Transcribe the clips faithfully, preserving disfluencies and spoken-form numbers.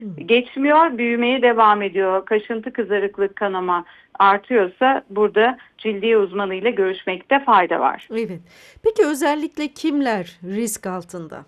Hımm. Geçmiyor, büyümeye devam ediyor. Kaşıntı, kızarıklık, kanama artıyorsa burada cildiye uzmanıyla görüşmekte fayda var. Evet. Peki özellikle kimler risk altında?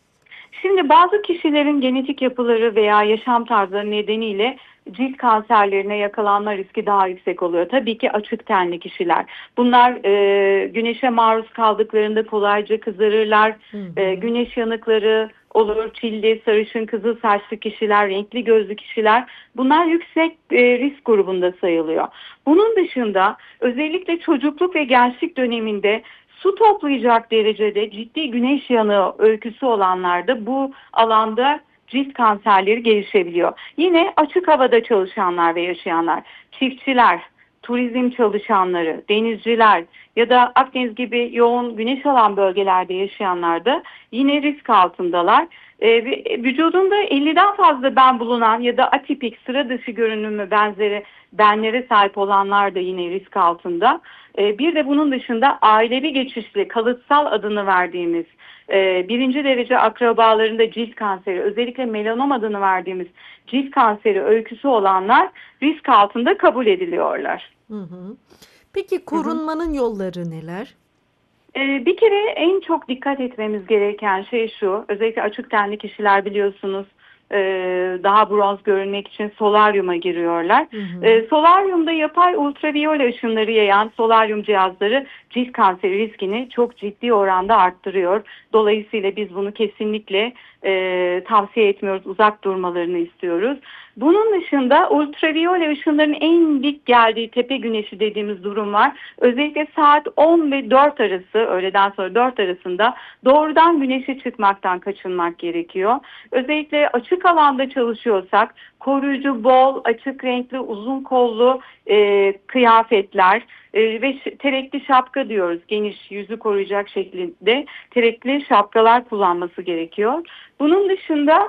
Şimdi bazı kişilerin genetik yapıları veya yaşam tarzları nedeniyle cilt kanserlerine yakalanma riski daha yüksek oluyor. Tabii ki açık tenli kişiler. Bunlar e, güneşe maruz kaldıklarında kolayca kızarırlar. Hı E, hı. güneş yanıkları olur, çilli, sarışın, kızıl saçlı kişiler, renkli gözlü kişiler. Bunlar yüksek e, risk grubunda sayılıyor. Bunun dışında özellikle çocukluk ve gençlik döneminde su toplayacak derecede ciddi güneş yanığı öyküsü olanlarda bu alanda cilt kanserleri gelişebiliyor. Yine açık havada çalışanlar ve yaşayanlar, çiftçiler, turizm çalışanları, denizciler ya da Akdeniz gibi yoğun güneş alan bölgelerde yaşayanlar da yine risk altındalar. Ee, vücudunda elliden fazla ben bulunan ya da atipik sıra dışı görünümü benzeri benlere sahip olanlar da yine risk altında. Ee, bir de bunun dışında ailevi geçişli kalıtsal adını verdiğimiz e, birinci derece akrabalarında cilt kanseri, özellikle melanom adını verdiğimiz cilt kanseri öyküsü olanlar risk altında kabul ediliyorlar. Hı hı. Peki Hı hı. korunmanın yolları neler? Ee, bir kere en çok dikkat etmemiz gereken şey şu, özellikle açık tenli kişiler biliyorsunuz e, daha bronz görünmek için solaryuma giriyorlar. Hı hı. E, solaryumda yapay ultraviyole ışınları yayan solaryum cihazları cilt kanseri riskini çok ciddi oranda arttırıyor. Dolayısıyla biz bunu kesinlikle e, tavsiye etmiyoruz, uzak durmalarını istiyoruz. Bunun dışında ultraviyole ışınların en dik geldiği tepe güneşi dediğimiz durum var. Özellikle saat on ve dört arası, öğleden sonra dört arasında doğrudan güneşe çıkmaktan kaçınmak gerekiyor. Özellikle açık alanda çalışıyorsak koruyucu, bol, açık renkli, uzun kollu e, kıyafetler e, ve terekli şapka diyoruz. Geniş yüzü koruyacak şeklinde terekli şapkalar kullanması gerekiyor. Bunun dışında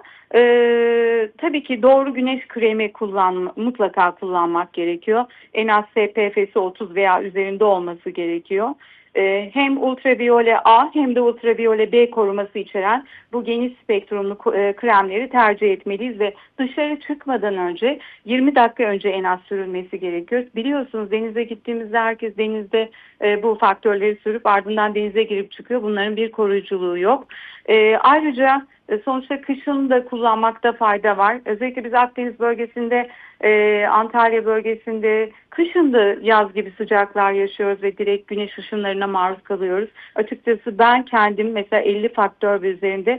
e, tabii ki doğru güneş kremi kullanma, mutlaka kullanmak gerekiyor. En az S P F'si otuz veya üzerinde olması gerekiyor. E, hem ultraviyole A hem de ultraviyole B koruması içeren bu geniş spektrumlu e, kremleri tercih etmeliyiz ve dışarı çıkmadan önce yirmi dakika önce en az sürülmesi gerekiyor. Biliyorsunuz denize gittiğimizde herkes denizde e, bu faktörleri sürüp ardından denize girip çıkıyor. Bunların bir koruyuculuğu yok. E, ayrıca e, sonuçta kışın da kullanmakta fayda var. Özellikle biz Akdeniz bölgesinde, e, Antalya bölgesinde kışın da yaz gibi sıcaklar yaşıyoruz ve direkt güneş ışınlarına maruz kalıyoruz. Açıkçası ben kendim mesela elli faktör bir üzerinde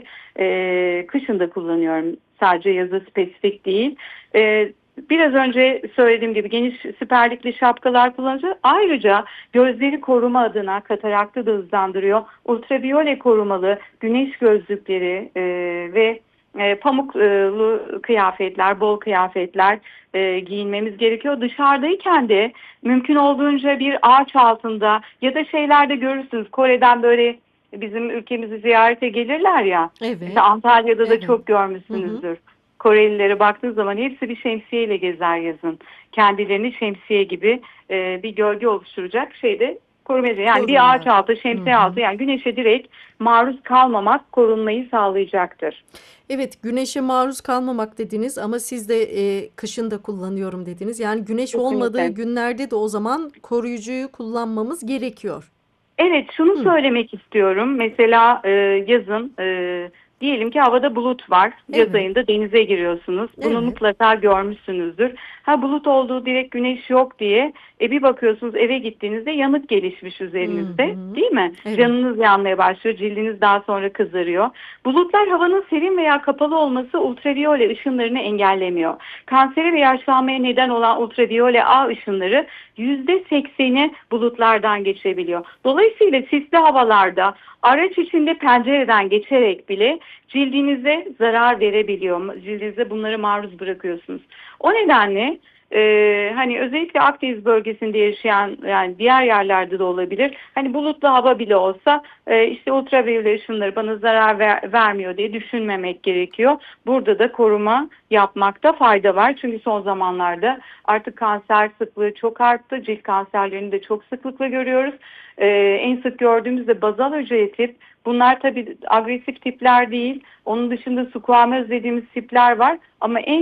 e, kışın da kullanıyorum. Sadece yaza spesifik değil. E, Biraz önce söylediğim gibi geniş siperlikli şapkalar kullanacağız. Ayrıca gözleri koruma adına kataraktı da hızlandırıyor. Ultraviyole korumalı güneş gözlükleri e, ve e, pamuklu kıyafetler, bol kıyafetler e, giyinmemiz gerekiyor. Dışarıdayken de mümkün olduğunca bir ağaç altında ya da şeylerde görürsünüz Kore'den böyle bizim ülkemizi ziyarete gelirler ya. Mesela Evet. Antalya'da da Evet. çok Hı hı. görmüşsünüzdür. Korelilere baktığınız zaman hepsi bir şemsiyeyle gezer yazın. Kendilerini şemsiye gibi e, bir gölge oluşturacak şeyde korumacı. Yani bir ağaç Korurlar. altı, Hı şemsiye altı hı. yani güneşe direkt maruz kalmamak korunmayı sağlayacaktır. Evet, güneşe maruz kalmamak dediniz ama siz de e, kışın da kullanıyorum dediniz. Yani güneş olmadığı Kesinlikle. günlerde de o zaman koruyucuyu kullanmamız gerekiyor. Evet, şunu Hı, söylemek istiyorum. Mesela e, yazın e, diyelim ki havada bulut var. Yaz evet, ayında denize giriyorsunuz. Bunu evet. mutlaka görmüşsünüzdür. Ha bulut olduğu direkt güneş yok diye e, bir bakıyorsunuz eve gittiğinizde yanık gelişmiş Hı üzerinizde, hı. değil mi? Evet. Canınız yanmaya başlıyor, cildiniz daha sonra kızarıyor. Bulutlar havanın serin veya kapalı olması ultraviyole ışınlarını engellemiyor. Kansere ve yaşlanmaya neden olan ultraviyole A ışınları yüzde sekseni bulutlardan geçebiliyor. Dolayısıyla sisli havalarda araç içinde pencereden geçerek bile cildinize zarar verebiliyor. Cildinize bunları maruz bırakıyorsunuz. O nedenle e, hani özellikle Akdeniz bölgesinde yaşayan yani diğer yerlerde de olabilir. Hani bulutlu hava bile olsa e, işte ultraviyole ışınları bana zarar ver, vermiyor diye düşünmemek gerekiyor. Burada da koruma yapmakta fayda var. Çünkü son zamanlarda artık kanser sıklığı çok arttı. Cilt kanserlerini de çok sıklıkla görüyoruz. Ee, en sık gördüğümüz de bazal hücreli tip. Bunlar tabii agresif tipler değil. Onun dışında squamöz dediğimiz tipler var. Ama en